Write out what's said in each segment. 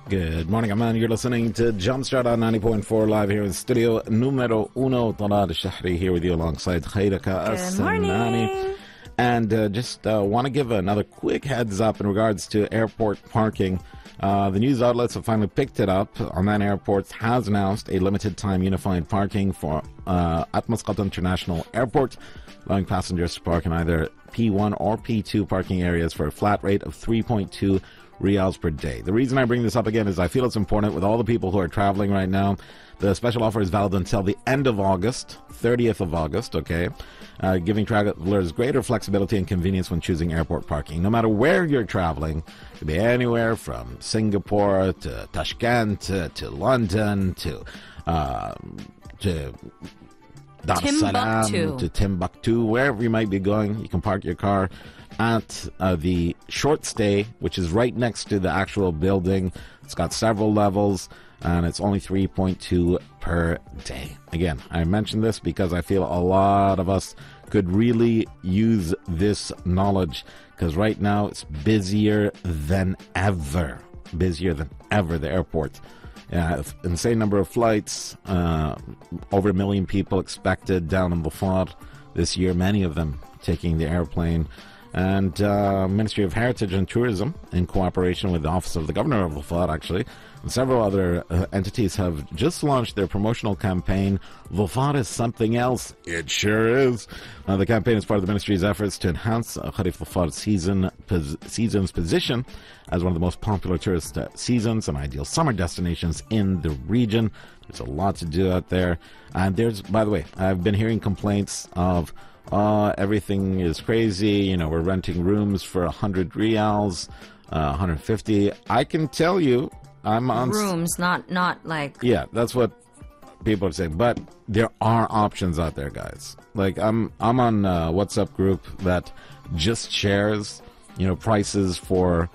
Good morning, Aman. You're listening to Jumpstart on 90.4 live here in studio numero uno. Talal Shahri here with you alongside Khairaka As-Sanani. And just want to give another quick heads up in regards to airport parking. The news outlets have finally picked it up. Amman Airport has announced a limited time unified parking for at Muscat International Airport, allowing passengers to park in either P1 or P2 parking areas for a flat rate of 3.2 Riyals per day. The reason I bring this up again is I feel it's important with all the people who are traveling right now. The special offer is valid until the end of August, 30th of August, okay? Giving travelers greater flexibility and convenience when choosing airport parking. No matter where you're traveling, it could be anywhere from Singapore to Tashkent to London to Dar es Salaam to Timbuktu, wherever you might be going, you can park your car at the short stay, which is right next to the actual building. It's got several levels, and it's only 3.2 per day. Again, I mention this because I feel a lot of us could really use this knowledge, because right now it's busier than ever. The airport. Insane number of flights, over 1 million people expected down in Dhofar this year, many of them taking the airplane. And Ministry of Heritage and Tourism, in cooperation with the Office of the Governor of Dhofar, actually, and several other entities have just launched their promotional campaign, Dhofar is something else. It sure is. The campaign is part of the Ministry's efforts to enhance Kharif Dhofar season's position as one of the most popular tourist seasons and ideal summer destinations in the region. There's a lot to do out there. And there's, by the way, I've been hearing complaints of everything is crazy. We're renting rooms for 100 Riyals, 150. I can tell you, I'm on rooms, not like. Yeah, that's what people are saying. But there are options out there, guys. Like I'm on a WhatsApp group that just shares, prices for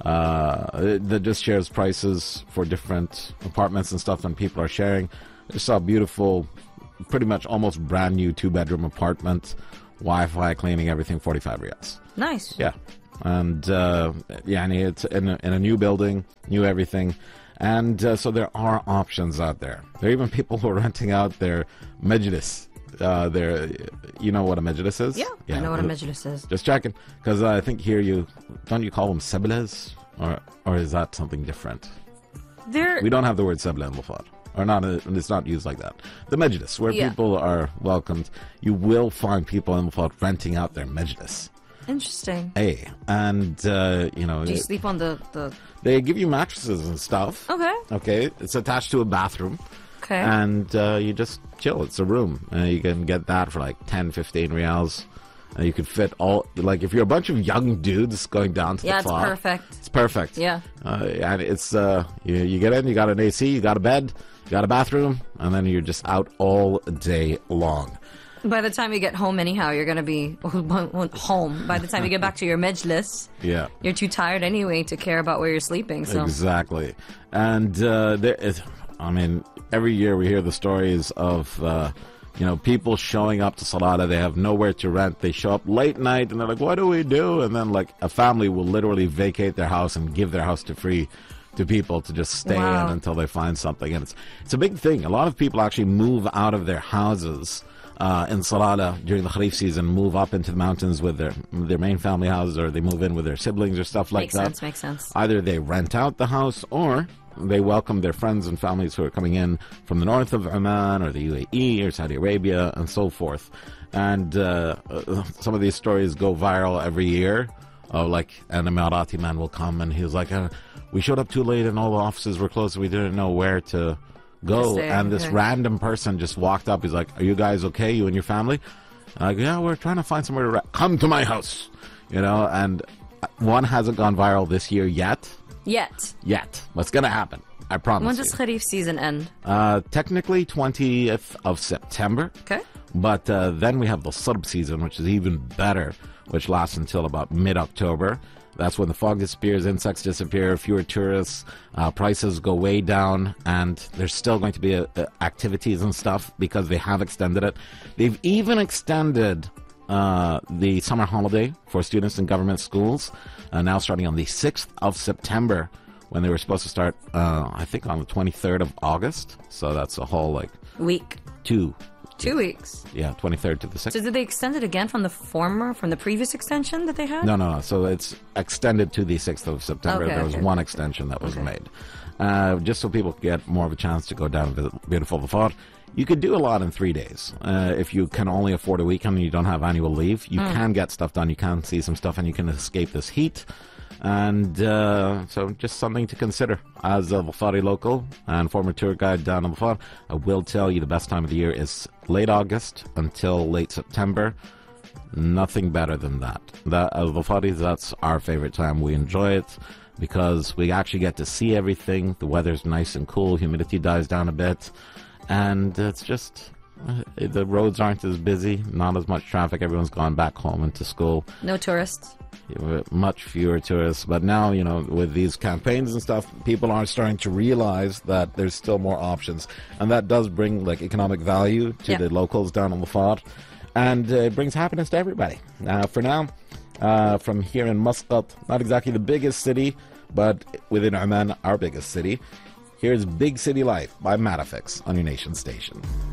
that just shares prices for different apartments and stuff, and people are sharing. I just saw a beautiful, pretty much almost brand new 2-bedroom apartment, Wi-Fi, cleaning, everything, 45 Riyals. Nice. Yeah. And it's in a new building, new everything. And so there are options out there. There are even people who are renting out their majlis. You know what a majlis is? Yeah, I know what a majlis is. Just checking, because I think here don't you call them seblas, or is that something different? We don't have the word sebla in Dhofar. Or not, it's not used like that. The majlis, where people are welcomed. You will find people in Dhofar renting out their majlis. Interesting. Hey, and do you sleep on the? They give you mattresses and stuff. Okay, it's attached to a bathroom. Okay, and you just chill. It's a room. You can get that for like 10, 15 Riyals. You could fit all, like, if you're a bunch of young dudes going down to the it's floor. perfect. It's perfect. Yeah. And it's, you get in, you got an AC, you got a bed, you got a bathroom, and then you're just out all day long. By the time you get home anyhow, you're going to be home. By the time you get back to your majlis, you're too tired anyway to care about where you're sleeping. So. Exactly. And every year we hear the stories of people showing up to Salalah. They have nowhere to rent. They show up late night and they're like, what do we do? And then like a family will literally vacate their house and give their house to people to just stay in until they find something. And it's a big thing. A lot of people actually move out of their houses in Salalah during the Kharif season, move up into the mountains with their main family houses, or they move in with their siblings or stuff like that. Makes sense. Either they rent out the house, or they welcome their friends and families who are coming in from the north of Oman or the UAE or Saudi Arabia and so forth. And some of these stories go viral every year. Like an Emirati man will come and he's like, we showed up too late and all the offices were closed, so we didn't know where to go. And this random person just walked up. He's like, are you guys okay, you and your family? And I go, yeah, we're trying to find somewhere to come to my house. And one hasn't gone viral this year yet. What's going to happen? I promise. When does Kharif season end? Technically 20th of September. Okay. But then we have the Sarb season, which is even better, which lasts until about mid-October. That's when the fog disappears, insects disappear, fewer tourists, prices go way down, and there's still going to be activities and stuff because they have extended it. They've even extended the summer holiday for students in government schools, now starting on the 6th of September when they were supposed to start, I think on the 23rd of August. So that's a whole week. 2 weeks. Yeah, 23rd to the 6th. So did they extend it again from the previous extension that they had? No. So it's extended to the 6th of September. Okay, there was one extension that was made. Just so people get more of a chance to go down and visit beautiful Lafar. You could do a lot in 3 days. If you can only afford a weekend and you don't have annual leave, you can get stuff done. You can see some stuff and you can escape this heat. And so just something to consider. As a Lafari local and former tour guide down in Lafar, I will tell you the best time of the year is late August until late September. Nothing better than that. Lafari, that's our favorite time. We enjoy it because we actually get to see everything. The weather's nice and cool. Humidity dies down a bit. And it's just, the roads aren't as busy, not as much traffic. Everyone's gone back home and to school. No tourists. Much fewer tourists. But now, with these campaigns and stuff, people are starting to realize that there's still more options. And that does bring economic value to the locals down on the Lafar. And it brings happiness to everybody. For now, from here in Muscat, not exactly the biggest city, but within Oman, our biggest city, here's Big City Life by Matafix on your nation station.